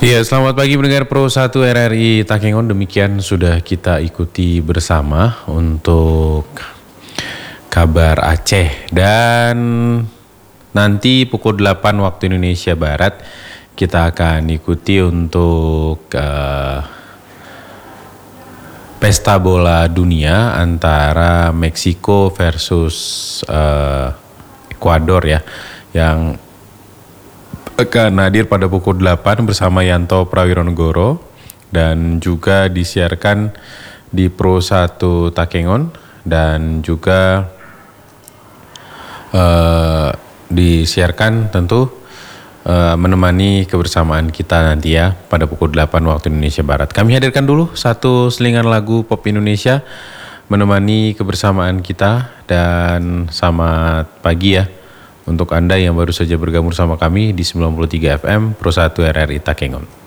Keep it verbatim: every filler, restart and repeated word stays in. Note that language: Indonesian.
Ya, selamat pagi pendengar Pro satu R R I Takengon. Demikian sudah kita ikuti bersama untuk kabar Aceh. Dan nanti pukul delapan waktu Indonesia Barat kita akan ikuti untuk uh, pesta bola dunia antara Meksiko versus uh, Ekuador ya, yang akan hadir pada pukul delapan bersama Yanto Prawironegoro dan juga disiarkan di Pro satu Takengon dan juga uh, disiarkan tentu uh, menemani kebersamaan kita nanti ya pada pukul delapan waktu Indonesia Barat. Kami hadirkan dulu satu selingan lagu pop Indonesia menemani kebersamaan kita, dan selamat pagi ya untuk Anda yang baru saja bergabung sama kami di sembilan puluh tiga F M Pro satu R R I Takengon.